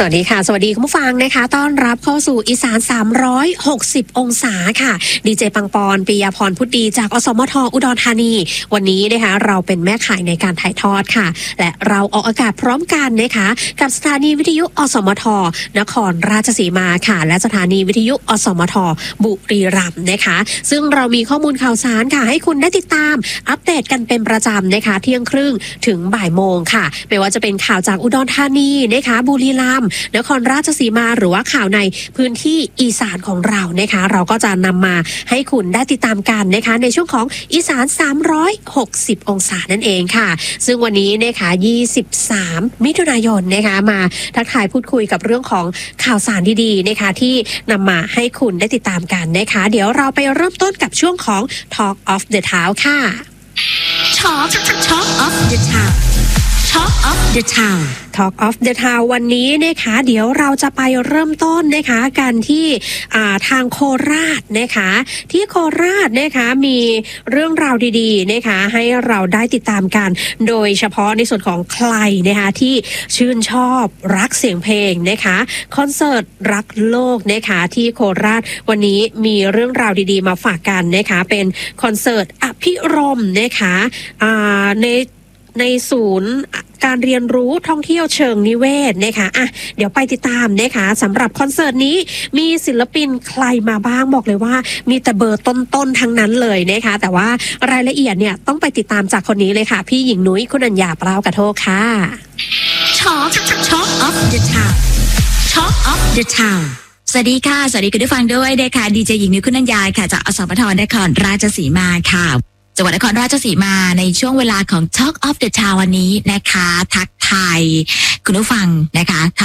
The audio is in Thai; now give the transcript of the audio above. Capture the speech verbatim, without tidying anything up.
สวัสดีค่ะสวัสดีคุณผู้ฟังนะคะต้อนรับเข้าสู่อีสานสามร้อยหกสิบองศาค่ะดีเจปังปอนปิยาพรพุทธดีจากอสมทอุดรธานีวันนี้นะคะเราเป็นแม่ข่ายในการถ่ายทอดค่ะและเราออกอากาศพร้อมกันนะคะกับสถานีวิทยุอสมทนครราชสีมาค่ะและสถานีวิทยุอสมทบุรีรัมย์นะคะซึ่งเรามีข้อมูลข่าวสารค่ะให้คุณได้ติดตามอัปเดตกันเป็นประจำนะคะเที่ยงครึ่งถึงบ่ายโมงค่ะไม่ว่าจะเป็นข่าวจากอุดรธานีนะคะบุรีรัมย์นครราชสีมาหรือว่าข่าวในพื้นที่อีสานของเรานะคะเราก็จะนำมาให้คุณได้ติดตามกันนะคะในช่วงของอีสานสามร้อยหกสิบองศานั่นเองค่ะซึ่งวันนี้นะคะยี่สิบสามมิถุนายนนะคะมาทักทายพูดคุยกับเรื่องของข่าวสารดีๆนะคะที่นำมาให้คุณได้ติดตามกันนะคะเดี๋ยวเราไปเริ่มต้นกับช่วงของ Talk of the Town ค่ะ Talk Talk of the Town Talk of the Town Talk of the Town วันนี้นะคะเดี๋ยวเราจะไปเริ่มต้นนะคะกันที่ทางโคราชนะคะที่โคราชนะคะมีเรื่องราวดีๆนะคะให้เราได้ติดตามกันโดยเฉพาะในส่วนของใครนะคะที่ชื่นชอบรักเสียงเพลงนะคะคอนเสิร์ตรักโลกนะคะที่โคราชวันนี้มีเรื่องราวดีๆมาฝากกันนะคะเป็นคอนเสิร์ตอภิรมย์นะคะในในศูนย์การเรียนรู้ท่องเที่ยวเชิงนิเวศนะคะอ่ะเดี๋ยวไปติดตามนะคะสำหรับคอนเสิร์ตนี้มีศิลปินใครมาบ้างบอกเลยว่ามีแต่เบอร์ต้นๆทั้งนั้นเลยนะคะแต่ว่ารายละเอียดเนี่ยต้องไปติดตามจากคนนี้เลยค่ะพี่หญิงนุ้ยคุณัญญาเปล่ากระโทกค่ะ Talk Talk of the Town Talk of the Town สวัสดีค่ะสวัสดีคุณผู้ฟังด้วยนะคะดีเจหญิงนุ้ยคุณัญญาค่ะจากอสมทนครราชสีมาค่ะจังหวัดนครราชสีมาในช่วงเวลาของ Talk of the Town วันนี้นะคะทักทายคุณผู้ฟังนะคะ